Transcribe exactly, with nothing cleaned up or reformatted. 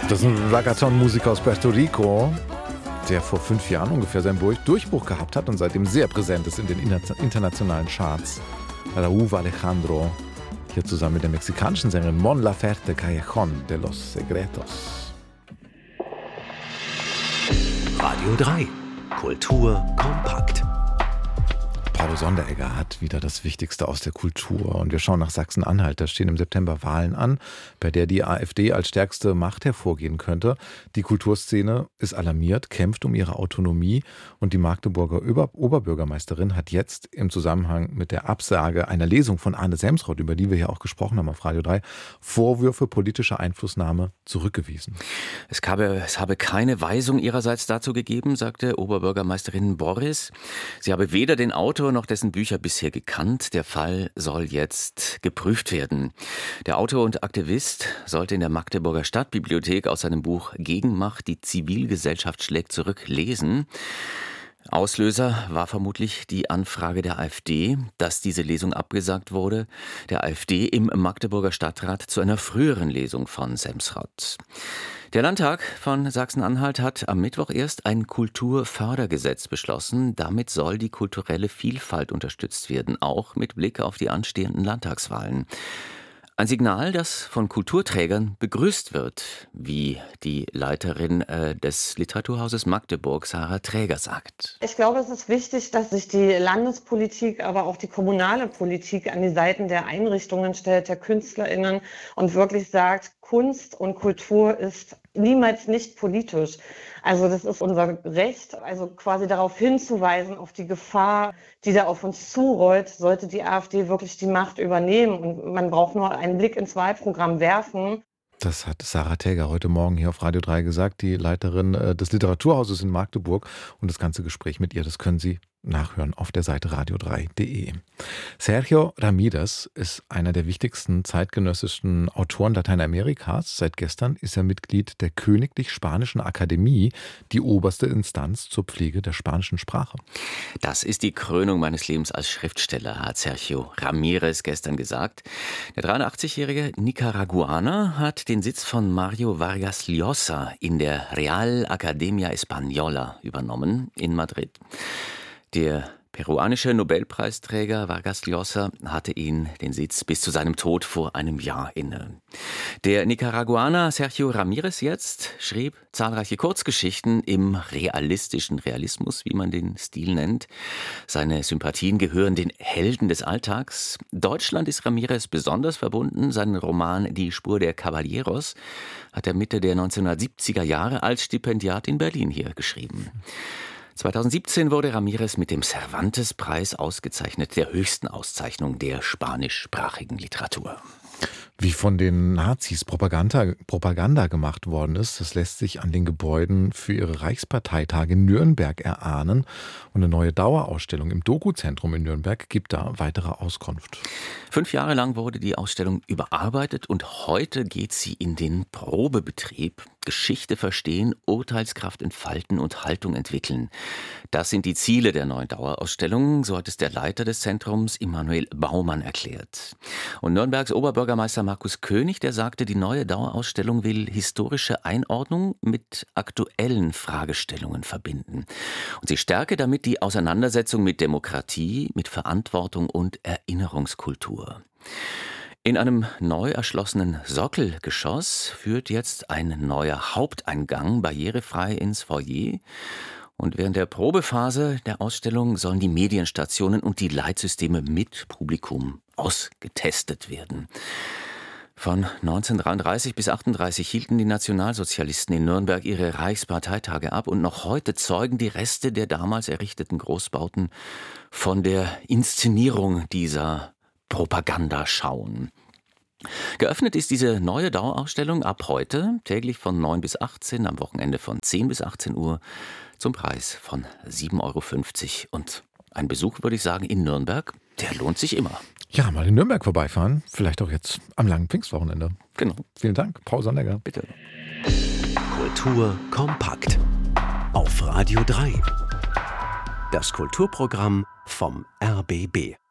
Das ist ein Reggaeton-Musiker aus Puerto Rico, der vor fünf Jahren ungefähr seinen Durchbruch gehabt hat und seitdem sehr präsent ist in den internationalen Charts. Raúl Alejandro, hier zusammen mit der mexikanischen Sängerin Mon Laferte, Callejón de los Secretos. Radio drei. Kultur kompakt. Paul Sonderegger hat wieder das Wichtigste aus der Kultur. Und wir schauen nach Sachsen-Anhalt. Da stehen im September Wahlen an, bei der die AfD als stärkste Macht hervorgehen könnte. Die Kulturszene ist alarmiert, kämpft um ihre Autonomie. Und die Magdeburger Ober- Oberbürgermeisterin hat jetzt im Zusammenhang mit der Absage einer Lesung von Arne Semsrott, über die wir ja auch gesprochen haben auf Radio drei, Vorwürfe politischer Einflussnahme zurückgewiesen. Es habe, es habe keine Weisung ihrerseits dazu gegeben, sagte Oberbürgermeisterin Borries. Sie habe weder den Autor noch dessen Bücher bisher gekannt. Der Fall soll jetzt geprüft werden. Der Autor und Aktivist sollte in der Magdeburger Stadtbibliothek aus seinem Buch Gegenmacht, die Zivilgesellschaft schlägt zurück lesen. Auslöser war vermutlich die Anfrage der AfD, dass diese Lesung abgesagt wurde, der AfD im Magdeburger Stadtrat zu einer früheren Lesung von Semsrott. Der Landtag von Sachsen-Anhalt hat am Mittwoch erst ein Kulturfördergesetz beschlossen. Damit soll die kulturelle Vielfalt unterstützt werden, auch mit Blick auf die anstehenden Landtagswahlen. Ein Signal, das von Kulturträgern begrüßt wird, wie die Leiterin äh, des Literaturhauses Magdeburg, Sarah Träger, sagt. Ich glaube, es ist wichtig, dass sich die Landespolitik, aber auch die kommunale Politik an die Seiten der Einrichtungen stellt, der KünstlerInnen und wirklich sagt, Kunst und Kultur ist niemals nicht politisch. Also das ist unser Recht, also quasi darauf hinzuweisen, auf die Gefahr, die da auf uns zurollt, sollte die AfD wirklich die Macht übernehmen. Und man braucht nur einen Blick ins Wahlprogramm werfen. Das hat Sarah Träger heute Morgen hier auf Radio drei gesagt, die Leiterin des Literaturhauses in Magdeburg. Und das ganze Gespräch mit ihr, das können Sie nachhören auf der Seite radio drei punkt de. Sergio Ramírez ist einer der wichtigsten zeitgenössischen Autoren Lateinamerikas. Seit gestern ist er Mitglied der Königlich Spanischen Akademie, die oberste Instanz zur Pflege der spanischen Sprache. Das ist die Krönung meines Lebens als Schriftsteller, hat Sergio Ramírez gestern gesagt. Der dreiundachtzigjährige Nicaraguaner hat den Sitz von Mario Vargas Llosa in der Real Academia Española übernommen in Madrid. Der peruanische Nobelpreisträger Vargas Llosa hatte ihn den Sitz bis zu seinem Tod vor einem Jahr inne. Der Nicaraguaner Sergio Ramírez jetzt schrieb zahlreiche Kurzgeschichten im realistischen Realismus, wie man den Stil nennt. Seine Sympathien gehören den Helden des Alltags. Deutschland ist Ramírez besonders verbunden. Seinen Roman Die Spur der Caballeros hat er Mitte der neunzehnhundertsiebziger Jahre als Stipendiat in Berlin hier geschrieben. zweitausendsiebzehn wurde Ramírez mit dem Cervantes-Preis ausgezeichnet, der höchsten Auszeichnung der spanischsprachigen Literatur. Wie von den Nazis Propaganda, Propaganda gemacht worden ist, das lässt sich an den Gebäuden für ihre Reichsparteitage in Nürnberg erahnen. Und eine neue Dauerausstellung im Doku-Zentrum in Nürnberg gibt da weitere Auskunft. Fünf Jahre lang wurde die Ausstellung überarbeitet und heute geht sie in den Probebetrieb. Geschichte verstehen, Urteilskraft entfalten und Haltung entwickeln. Das sind die Ziele der neuen Dauerausstellung, so hat es der Leiter des Zentrums, Immanuel Baumann, erklärt. Und Nürnbergs Oberbürgermeister Markus König, der sagte, die neue Dauerausstellung will historische Einordnung mit aktuellen Fragestellungen verbinden. Und sie stärke damit die Auseinandersetzung mit Demokratie, mit Verantwortung und Erinnerungskultur. In einem neu erschlossenen Sockelgeschoss führt jetzt ein neuer Haupteingang barrierefrei ins Foyer. Und während der Probephase der Ausstellung sollen die Medienstationen und die Leitsysteme mit Publikum ausgetestet werden. Von neunzehnhundertdreiunddreißig bis achtunddreißig hielten die Nationalsozialisten in Nürnberg ihre Reichsparteitage ab und noch heute zeugen die Reste der damals errichteten Großbauten von der Inszenierung dieser Propagandaschauen. Geöffnet ist diese neue Dauerausstellung ab heute, täglich von neun bis achtzehn, am Wochenende von zehn bis achtzehn Uhr, zum Preis von sieben Euro fünfzig. Und ein Besuch, würde ich sagen, in Nürnberg, der lohnt sich immer. Ja, mal in Nürnberg vorbeifahren, vielleicht auch jetzt am langen Pfingstwochenende. Genau. Vielen Dank, Paul Sonderegger. Bitte. Kultur kompakt auf Radio drei. Das Kulturprogramm vom R B B.